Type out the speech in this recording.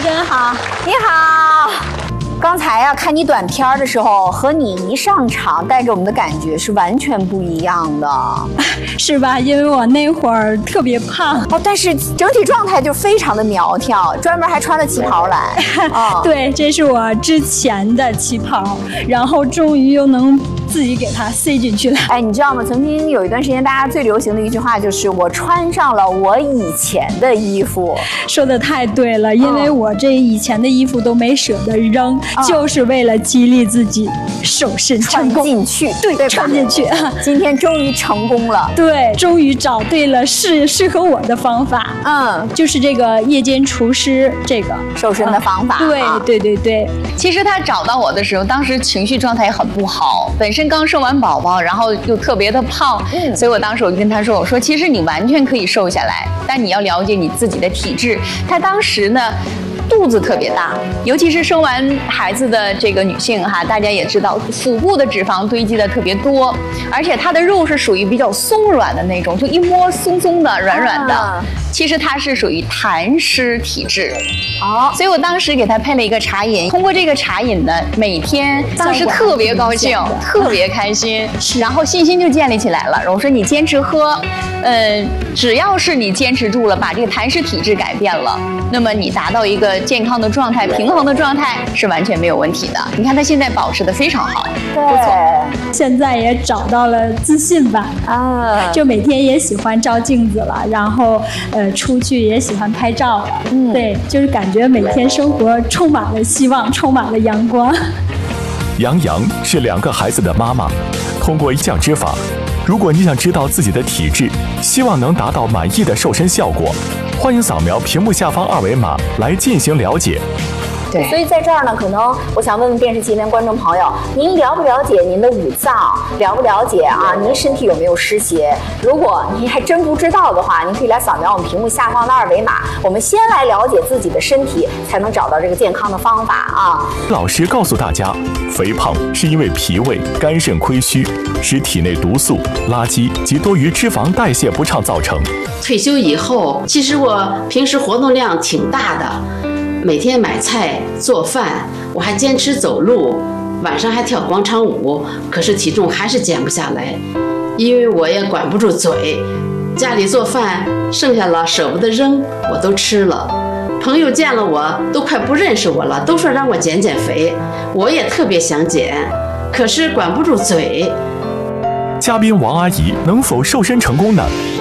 生好。 你好。刚才呀，看你短片的时候，和你一上场带给我们的感觉是完全不一样的， 是吧？因为我那会儿特别胖哦，但是整体状态就非常的苗条，专门还穿了旗袍来。 哦、对，这是我之前的旗袍，然后终于又能自己给它塞进去了。 哎，你知道吗？曾经有一段时间，大家最流行的一句话就是“我穿上了我以前的衣服”。 说的太对了，因为我这以前的衣服都没舍得扔。就是为了激励自己瘦身成功， 穿进去， 对，穿进去。 今天终于成功了， 对，终于找对了适合我的方法。就是这个夜间厨师这个瘦身的方法。 对。 其实他找到我的时候，当时情绪状态也很不好，本身刚生完宝宝，然后又特别的胖，所以我当时我就跟他说，我说其实你完全可以瘦下来，但你要了解你自己的体质。他当时呢，肚子特别大，尤其是生完孩子的这个女性哈，大家也知道，腹部的脂肪堆积的特别多，而且她的肉是属于比较松软的那种，就一摸松松的、软软的。其实她是属于痰湿体质。所以我当时给她配了一个茶饮，通过这个茶饮呢，每天当时特别高兴，特别开心，然后信心就建立起来了。我说你坚持喝，只要是你坚持住了，把这个痰湿体质改变了，那么你达到一个健康的状态、平衡的状态是完全没有问题的。你看他现在保持得非常好，不错。 现在也找到了自信吧，就每天也喜欢照镜子了，然后出去也喜欢拍照了。对，就是感觉每天生活充满了希望，充满了阳光。 杨洋是2个孩子的妈妈，通过降脂法，如果你想知道自己的体质，希望能达到满意的瘦身效果，欢迎扫描屏幕下方2维码来进行了解。 对，所以在这儿呢，可能我想问问电视机前观众朋友，您了不了解您的五脏？了不了解啊？您身体有没有湿邪？如果您还真不知道的话，您可以来扫描我们屏幕下方的2维码。我们先来了解自己的身体，才能找到这个健康的方法啊。 老师告诉大家，肥胖是因为脾胃、肝肾亏虚，使体内毒素、垃圾及多余脂肪代谢不畅造成。 退休以后，其实我平时活动量挺大的。每天买菜做饭，我还坚持走路，晚上还跳广场舞，可是体重还是减不下来，因为我也管不住嘴，家里做饭剩下了舍不得扔，我都吃了。朋友见了我都快不认识我了，都说让我减减肥，我也特别想减，可是管不住嘴。 嘉宾王阿姨能否瘦身成功呢？